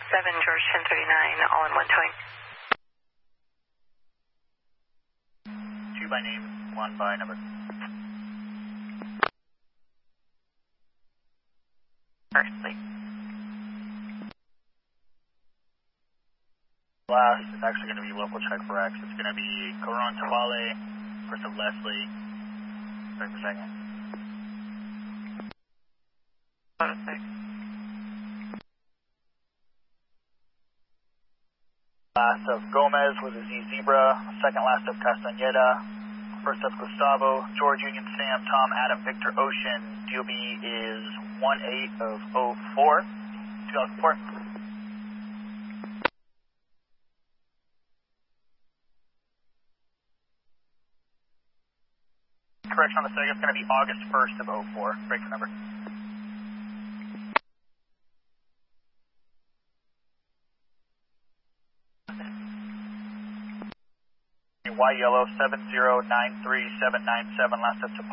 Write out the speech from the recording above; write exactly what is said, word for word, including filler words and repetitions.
seven, George ten thirty-nine, all in one towing. Two by name, one by number. Firstly. Last is actually going to be local check for X. It's going to be Coron Tavale, first of Leslie, sorry for second. Hold a sec. Last of Gomez was a Z Zebra, second last of Castañeda, first of Gustavo, George Union Sam, Tom Adam Victor Ocean, D O B is one eight of oh four, two thousand four. Correction on the second, it's going to be August first of oh four, break the number. Y yellow seven zero nine three seven nine seven, last up to